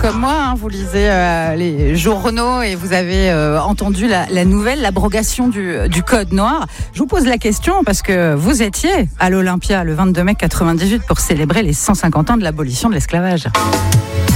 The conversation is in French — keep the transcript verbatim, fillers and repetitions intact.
comme moi, hein, vous lisez euh, les journaux et vous avez euh, entendu la, la nouvelle, l'abrogation du, du code noir. Je vous pose la question parce que vous étiez à l'Olympia le vingt-deux mai quatre-vingt-dix-huit pour célébrer les cent cinquante ans de l'abolition de l'esclavage.